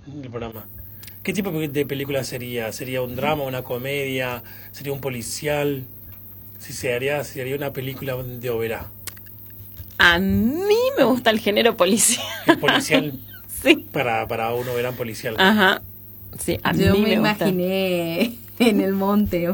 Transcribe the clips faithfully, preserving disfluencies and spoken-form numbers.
el programa. ¿Qué tipo de película sería? ¿Sería un drama, una comedia? ¿Sería un policial? Si se haría, se haría una película de Oberá. A mí me gusta el género policial. ¿El policial? Sí. Para, para un Oberá policial. Ajá. Sí, a Yo mí me, me gusta. imaginé en el monte.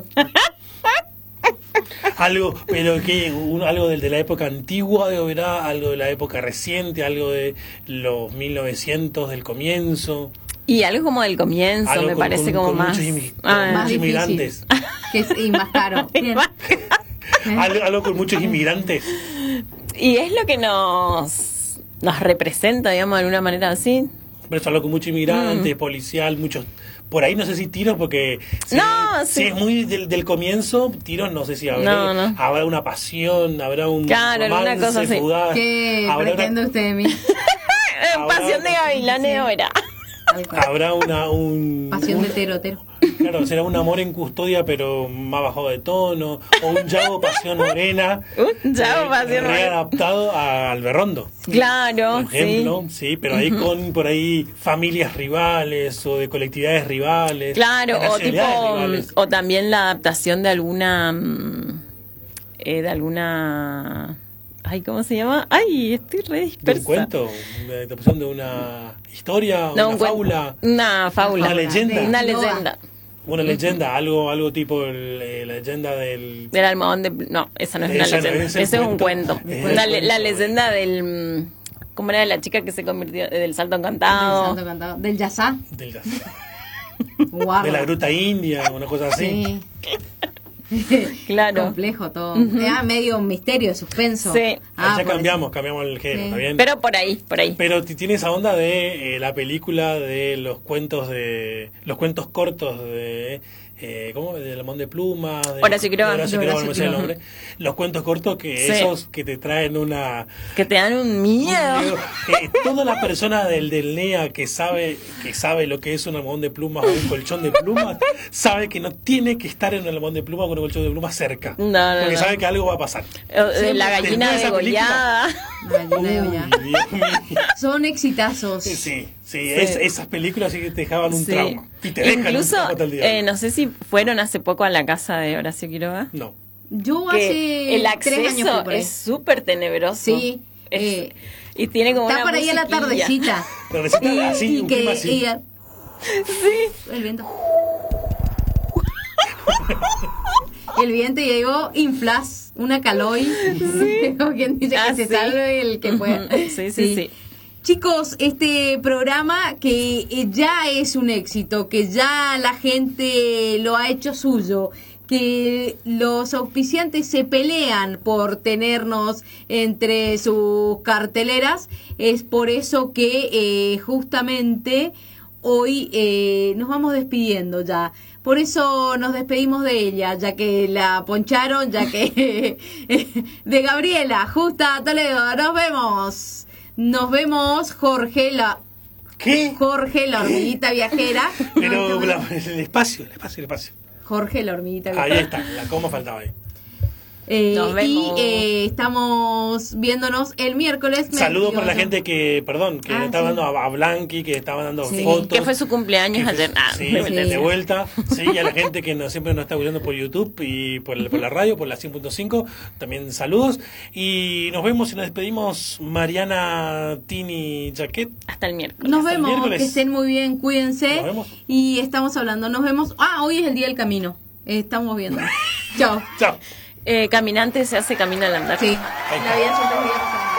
Algo, pero que un, algo de, de la época antigua de Oberá, algo de la época reciente, algo de los mil novecientos del comienzo. Y algo como del comienzo, Algo me con- parece con- como con más... muchos inmi- con Ah, muchos Más difícil. inmigrantes. Que es, y más caro. Bien. Algo, algo con muchos inmigrantes. y es lo que nos, nos representa, digamos, de alguna manera así. Pero es algo con muchos inmigrantes, Mm. policial, muchos. Por ahí no sé si tiros, porque si, No, si sí. es muy del, del comienzo, tiros no sé si habrá, No, no. habrá una pasión, habrá un Claro, alguna romance cosa así. fugaz, ¿Qué habrá una- pretende usted de mí? Ahora- Pasión de Gavilanes Sí. Oberá. Tal cual. habrá una un Pasión un- de terotero. claro, será un amor en custodia pero más bajado de tono, o un Yago Pasión Morena, Un Yago eh, Pasión Morena. readaptado al Berrondo. Claro, Por ejemplo, sí. sí, pero ahí con por ahí familias rivales o de colectividades rivales, Claro, de o tipo, nacionalidades rivales. o también la adaptación de alguna, mm, eh, de alguna, ay, ¿cómo se llama? Ay, estoy re ¿De dispersa. un cuento? ¿De adaptación de una historia? No, ¿Una un cuen- fábula? Una fábula. ¿Una leyenda? Una De Noah. leyenda. ¿Una leyenda? Algo algo tipo el, eh, la leyenda del... Del almohadón de... No, esa no es una Esa no, leyenda. ese Ese es es un cuento. cuento. Es el Una le- cuento. la leyenda del... mm, ¿Cómo era de la chica que se convirtió? Del salto Del encantado. santo cantado. Del yazá. del- de Guarda. la gruta india, una cosa así. Sí. Claro. Complejo todo. Ah, medio misterio, suspenso. Sí. Ah, ya por cambiamos, cambiamos el género, Sí. ¿está bien? Pero por ahí, por ahí. Pero t- tiene esa onda de eh, la película de los cuentos de los cuentos cortos de eh, ¿cómo? De Lamón de Plumas, de Horacio Quiroga. de Horacio De Quiroga, Horacio no me sé el Quiroga. nombre. Los cuentos cortos que Sí. esos que te traen una Que te dan un miedo. Eh, toda la persona del, del N E A que sabe que sabe lo que es un almohadón de plumas o un colchón de plumas, sabe que no tiene que estar en un almohadón de plumas con un colchón de plumas cerca. No, no, porque no. sabe que algo va a pasar. Eh, La gallina Después de esa degollada. La gallina de olla. Uy, Dios mío. Son exitazos. Sí, sí, sí, es- esas películas sí que te dejaban un Sí. trauma. Y te dejan Incluso, un trauma hasta el día de hoy. eh, no sé si fueron hace poco a la casa de Horacio Quiroga. No. Yo Que hace el tres años fui acceso por ahí. es súper tenebroso. Sí, Es- eh, y tiene como Está una por ahí a la musiquilla. tardecita. Pero necesita así, un que, clima así. y- Sí. el viento. El viento y llegó inflas, una caloy. Como quien dice Ah, que se sí. salve el que pueda. Ujú. Sí, sí, sí. Chicos, este programa que eh, ya es un éxito, que ya la gente lo ha hecho suyo, que los auspiciantes se pelean por tenernos entre sus carteleras, es por eso que eh, justamente hoy eh, nos vamos despidiendo ya. Por eso nos despedimos de ella, ya que la poncharon, ya que de Gabriela, Justa Toledo, nos vemos. Nos vemos, Jorge, la ¿Qué? Jorge, la hormiguita viajera. Pero No, la- el espacio, el espacio, el espacio. Jorge, la hormiguita Ahí viajera. está, la coma faltaba ahí. Eh, Nos y vemos. eh, estamos viéndonos el miércoles. Saludos para la veintiocho. gente que, perdón, que Ah, le estaba sí. dando a, a Blanqui, que estaba dando Sí. fotos. Que fue su cumpleaños Que fue- ayer. Ah, sí, me de, metí. de vuelta. Sí, y a la gente que nos, siempre nos está escuchando por YouTube y por, el- por la radio, por la cien punto cinco. También saludos. Y nos vemos y nos despedimos. Mariana, Tini, Jaquet. Hasta el miércoles. Nos Hasta el vemos, miércoles. que estén muy bien, cuídense. Nos vemos. Y estamos hablando, nos vemos. Ah, hoy es el día del camino. Eh, estamos viendo. Chao. Chao. Eh, caminante se hace camino al andar. Sí, la vida son tres días.